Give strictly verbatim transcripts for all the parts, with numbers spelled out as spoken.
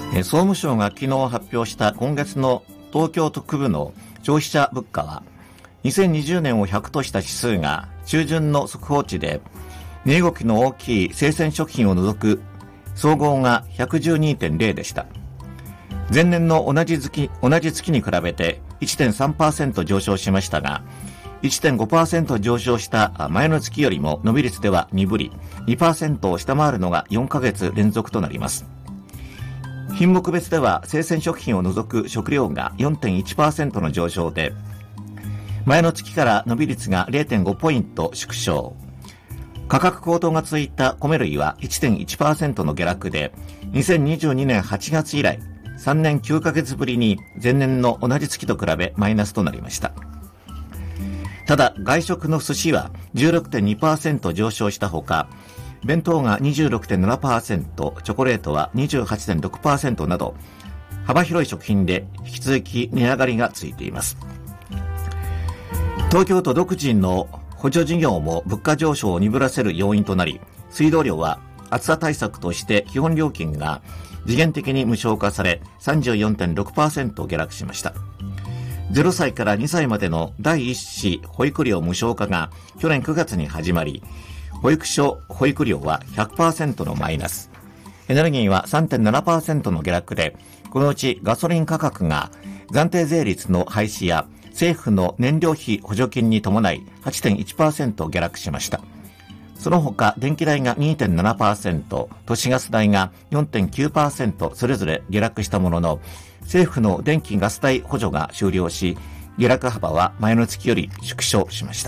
総務省が昨日発表した今月の東京都区部の消費者物価は、にせんにじゅうねんをひゃくとした指数が中旬の速報値で、値動きの大きい生鮮食品を除く総合が ひゃくじゅうにてんゼロ でした。前年の同じ月、同じ月に比べて いってんさんパーセント 上昇しましたが、いってんごパーセント 上昇した前の月よりも伸び率では鈍り、にパーセント を下回るのがよんかげつ連続となります。品目別では生鮮食品を除く食料が よんてんいちパーセント の上昇で、前の月から伸び率が れいてんごポイント縮小。価格高騰が続いた米類は いってんいちパーセント の下落で、にせんにじゅうにねんはちがつ以来、さんねんきゅうかげつぶりに前年の同じ月と比べマイナスとなりました。ただ、外食の寿司は じゅうろくてんにパーセント 上昇したほか、弁当が にじゅうろくてんななパーセント、チョコレートは にじゅうはちてんろくパーセント など、幅広い食品で引き続き値上がりが続いています。東京都独自の補助事業も物価上昇を鈍らせる要因となり、水道料は暑さ対策として基本料金が時限的に無償化され さんじゅうよんてんろくパーセント 下落しました。ゼロさいからにさいまでの第一子保育料無償化が去年くがつに始まり、保育所保育料は ひゃくパーセント のマイナス。エネルギーは さんてんななパーセント の下落で、このうちガソリン価格が暫定税率の廃止や政府の燃料費補助金に伴い はちてんいちパーセント 下落しました。その他、電気代が にてんななパーセント、都市ガス代が よんてんきゅうパーセント それぞれ下落したものの、政府の電気ガス代補助が終了し、下落幅は前の月より縮小しました。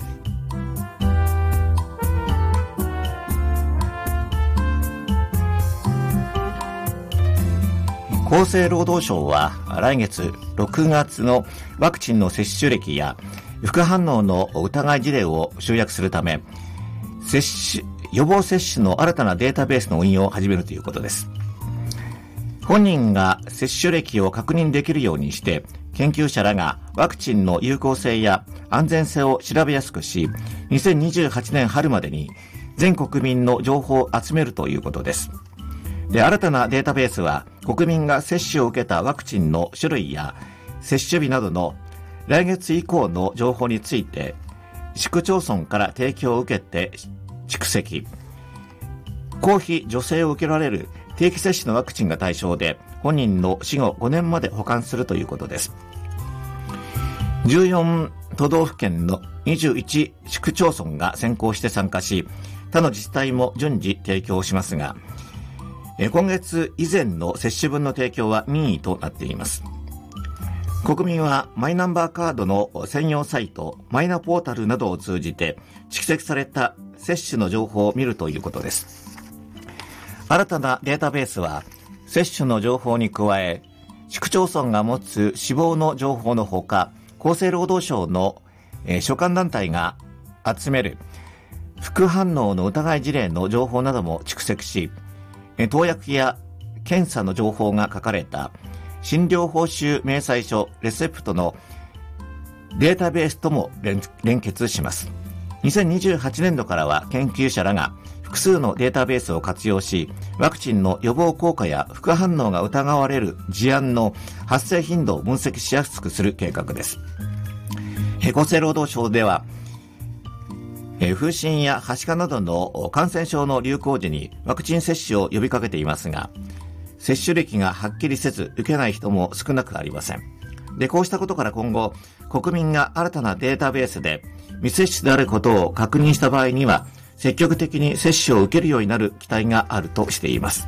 厚生労働省は来月ろくがつのワクチンの接種歴や副反応の疑い事例を集約するため、接種予防接種の新たなデータベースの運用を始めるということです。本人が接種歴を確認できるようにして、研究者らがワクチンの有効性や安全性を調べやすくし、にせんにじゅうはちねん春までに全国民の情報を集めるということです。で、新たなデータベースは国民が接種を受けたワクチンの種類や接種日などの来月以降の情報について、市区町村から提供を受けて蓄積、公費助成を受けられる定期接種のワクチンが対象で、本人の死後ごねんまで保管するということです。じゅうよん都道府県のにじゅういち市区町村が先行して参加し、他の自治体も順次提供しますが、今月以前の接種分の提供は任意となっています。国民はマイナンバーカードの専用サイト、マイナポータルなどを通じて蓄積された接種の情報を見るということです。新たなデータベースは、接種の情報に加え、市区町村が持つ死亡の情報のほか、厚生労働省の、えー、所管団体が集める副反応の疑い事例の情報なども蓄積し、投薬や検査の情報が書かれた診療報酬明細書レセプトのデータベースとも 連, 連結します。にせんにじゅうはちねんどからは研究者らが複数のデータベースを活用し、ワクチンの予防効果や副反応が疑われる事案の発生頻度を分析しやすくする計画です。厚生労働省では、風疹やはしかなどの感染症の流行時にワクチン接種を呼びかけていますが、接種歴がはっきりせず受けない人も少なくありません。で、こうしたことから今後、国民が新たなデータベースで未接種であることを確認した場合には、積極的に接種を受けるようになる期待があるとしています。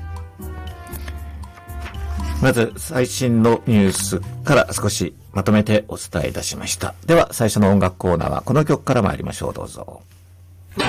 まず最新のニュースから少しまとめてお伝えいたしました。では最初の音楽コーナーはこの曲から参りましょう。どうぞ。